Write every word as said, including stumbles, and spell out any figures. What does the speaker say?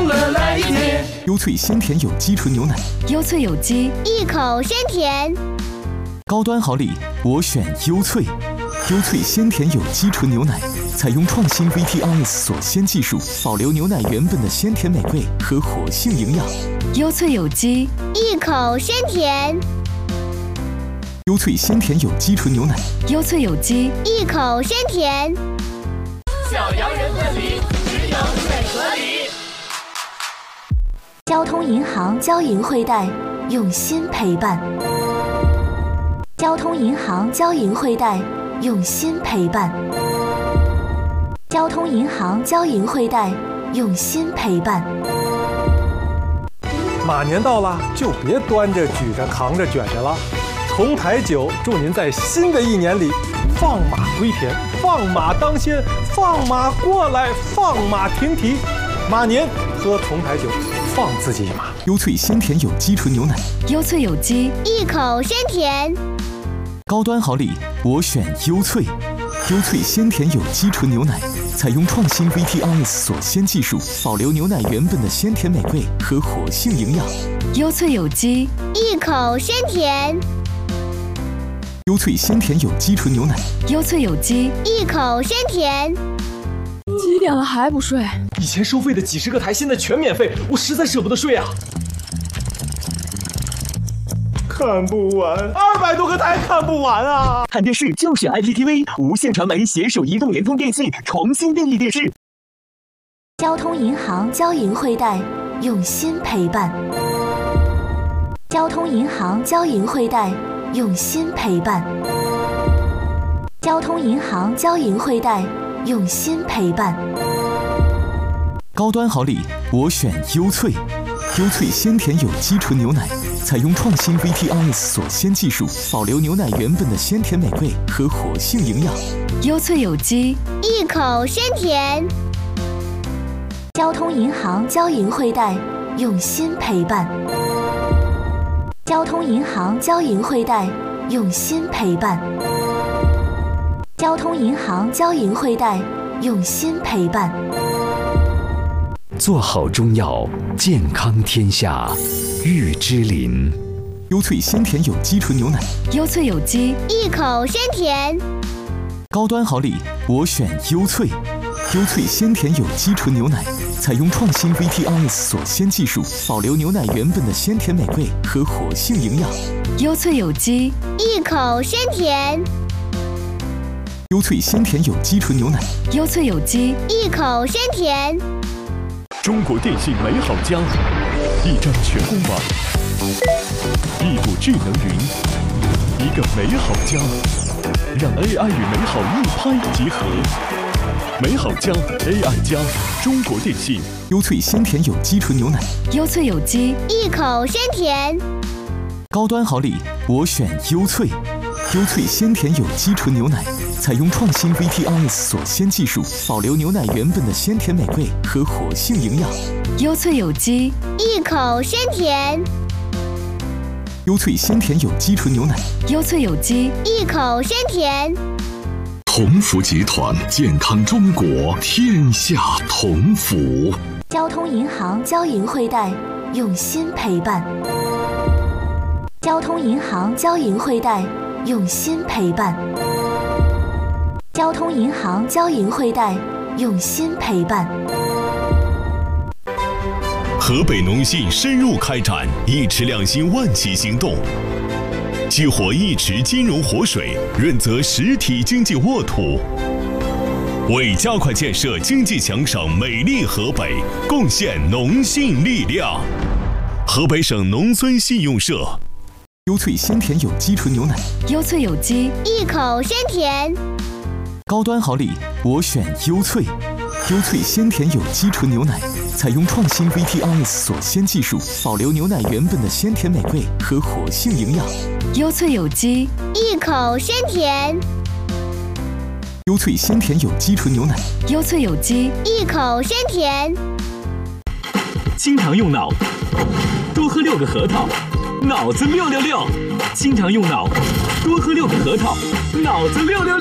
乐来电。 优萃鲜甜有机纯牛奶， 优萃有机， 一口鲜甜。 高端好礼，我选优萃。优萃鲜甜有机纯牛奶，采用创新 V T R S 锁鲜技术，保留牛奶原本的鲜甜美味和活性营养。 优萃有机， 一口鲜甜。 优萃鲜甜有机纯牛奶， 优萃有机， 一口鲜甜。 小洋人问里，只有水和梨。 交通银行交银汇贷，用心陪伴。交通银行交银汇贷，用心陪伴。交通银行交银汇贷，用心陪伴。 马年到了，就别端着、举着、扛着、卷着了。重台酒祝您在新的一年里放马归田，放马当先，放马过来，放马停蹄。马年喝重台酒，放自己一马。 优萃鲜甜有机纯牛奶， 优萃有机， 一口鲜甜。 高端好礼，我选优萃。优萃鲜甜有机纯牛奶，采用创新 V T R S 锁鲜技术，保留牛奶原本的鲜甜美味和活性营养。 优萃有机， 一口鲜甜。 优萃鲜甜有机纯牛奶， 优萃有机， 一口鲜甜。 几点了还不睡？ 以前收费的几十个台现在全免费，我实在舍不得睡啊！ 看不完，二百多个台看不完啊！ 看电视就选 I P T V， 无线传媒携手移动、联通、电信重新定义电视。 交通银行交银汇贷，用心陪伴。交通银行交银汇贷，用心陪伴。交通银行交银汇贷，用心陪伴。 高端好礼，我选优萃。优萃鲜甜有机纯牛奶，采用创新 V T R S 锁鲜技术，保留牛奶原本的鲜甜美味和活性营养。 优萃有机， 一口鲜甜。 交通银行交银汇贷，用心陪伴。交通银行交银汇贷，用心陪伴。交通银行交银汇贷，用心陪伴。 做好中药，健康天下。玉芝林。 优萃鲜甜有机纯牛奶， 优萃有机， 一口鲜甜。 高端好礼，我选优萃。优萃鲜甜有机纯牛奶，采用创新 V T R S 锁鲜技术，保留牛奶原本的鲜甜美味和活性营养。 优萃有机， 一口鲜甜。 优萃鲜甜有机纯牛奶， 优萃有机， 一口鲜甜。 中国电信美好家，一张全公网，一股智能云，一个美好家，让 A I 与美好一拍即合。美好家 A I 加，中国电信。 优萃鲜甜有机纯牛奶， 优萃有机， 一口鲜甜。 高端好礼，我选优萃。优萃鲜甜有机纯牛奶，采用创新 V T R S 锁鲜技术，保留牛奶原本的鲜甜美味和活性营养。 优萃有机， 一口鲜甜。 优萃鲜甜有机纯牛奶， 优萃有机， 一口鲜甜。 同福集团，健康中国，天下同福。 交通银行交银汇贷，用心陪伴。交通银行交银汇贷，用心陪伴。交通银行交银汇贷，用心陪伴。 河北农信深入开展一池两新万企行动，激活一池金融活水，润泽实体经济沃土，为加快建设经济强省美丽河北贡献农信力量。河北省农村信用社。 优萃鲜甜有机纯牛奶， 优萃有机， 一口鲜甜。 高端好礼，我选优萃。优萃鲜甜有机纯牛奶，采用创新 V T R S 锁鲜技术，保留牛奶原本的鲜甜美味和活性营养。 优萃有机， 一口鲜甜。 优萃鲜甜有机纯牛奶， 优萃有机， 一口鲜甜。 经常用脑，多喝六个核桃，脑子六六六。经常用脑，多喝六个核桃，脑子六六六。